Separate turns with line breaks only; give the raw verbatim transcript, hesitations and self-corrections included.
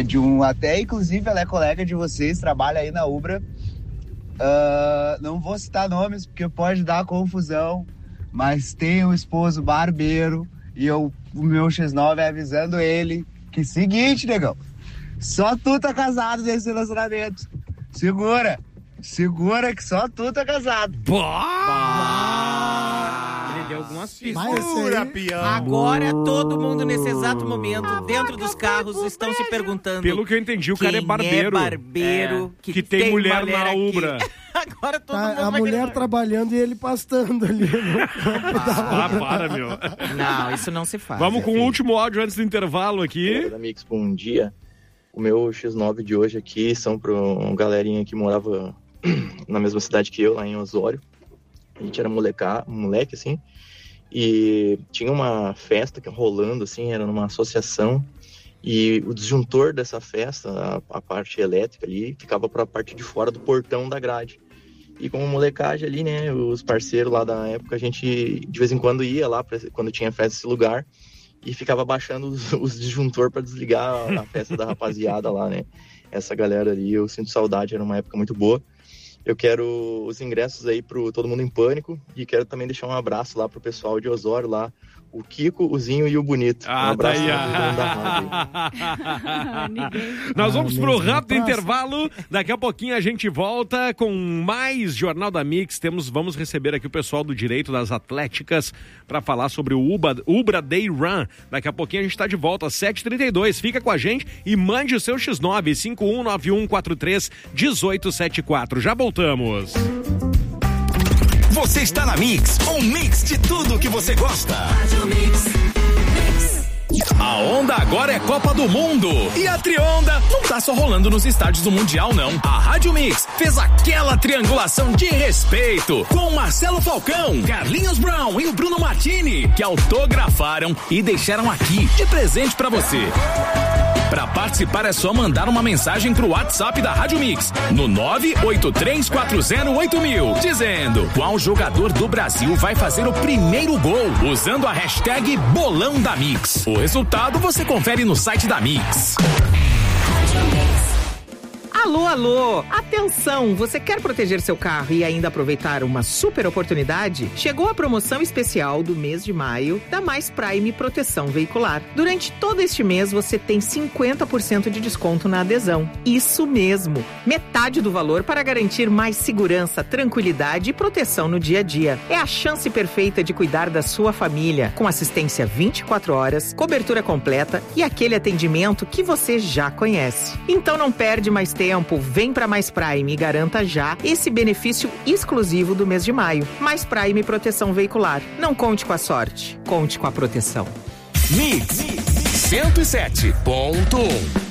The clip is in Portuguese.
de um, até inclusive ela é colega de vocês, trabalha aí na Ubra. Uh, não vou citar nomes porque pode dar confusão, mas tem um esposo barbeiro e eu, o meu X nove avisando ele que seguinte, negão, só tu tá casado nesse relacionamento. Segura, segura que só tu tá casado.
Bah! Ele deu algumas pistas.
Segura, peão.
Agora todo mundo nesse exato momento, dentro dos carros, estão se perguntando.
Pelo que eu entendi, o cara é barbeiro.
É barbeiro
é. Que, que tem, tem mulher, mulher na Ubra.
Agora todo
tá,
mundo
a
vai
mulher
querer...
trabalhando e ele pastando ali no campo da
Ah,
Ubra.
para, meu.
Não, isso não se faz.
Vamos com o último áudio antes do intervalo aqui.
Olá, amigos, bom dia. O meu X nove de hoje aqui são para uma galerinha que morava na mesma cidade que eu, lá em Osório. A gente era moleca, moleque, assim, e tinha uma festa que rolando, assim, era numa associação, e o disjuntor dessa festa, a, a parte elétrica ali, ficava para a parte de fora do portão da grade. E como molecagem ali, né, os parceiros lá da época, a gente de vez em quando ia lá, pra, quando tinha festa nesse lugar, e ficava baixando os, os disjuntor para desligar a, a festa da rapaziada lá, né. Essa galera ali, eu sinto saudade, era uma época muito boa. Eu quero os ingressos aí pro Todo Mundo em Pânico e quero também deixar um abraço lá pro pessoal de Osório lá, o Kiko, o Zinho e o Bonito.
Ah,
um abraço
tá aí.
pra todo mundo da rádio.
Nós vamos
ah,
pro
mesmo.
rápido intervalo. Daqui a pouquinho a gente volta com mais Jornal da Mix. Temos, vamos receber aqui o pessoal do Direito das Atléticas para falar sobre o Ubra, Ubra Day Run. Daqui a pouquinho a gente está de volta às sete e trinta e dois. Fica com a gente e mande o seu X nove cinco um nove um quatro três um oito sete quatro. Já voltamos.
Você está na Mix, um mix de tudo que você gosta. A onda agora é Copa do Mundo. E a Trionda não tá só rolando nos estádios do Mundial, não. A Rádio Mix fez aquela triangulação de respeito com Marcelo Falcão, Carlinhos Brown e o Bruno Martini, que autografaram e deixaram aqui de presente pra você. Pra participar é só mandar uma mensagem pro WhatsApp da Rádio Mix no nove oito três quatro zero oito mil, dizendo qual jogador do Brasil vai fazer o primeiro gol, usando a hashtag Bolão da Mix. O resultado você confere no site da Mix.
Alô, alô! Atenção! Você quer proteger seu carro e ainda aproveitar uma super oportunidade? Chegou a promoção especial do mês de maio da Mais Prime Proteção Veicular. Durante todo este mês você tem cinquenta por cento de desconto na adesão. Isso mesmo! Metade do valor para garantir mais segurança, tranquilidade e proteção no dia a dia. É a chance perfeita de cuidar da sua família, com assistência vinte e quatro horas, cobertura completa e aquele atendimento que você já conhece. Então não perde mais tempo. Vem para Mais Prime e garanta já esse benefício exclusivo do mês de maio. Mais Prime Proteção Veicular. Não conte com a sorte, conte com a proteção.
Mix cento e sete ponto um.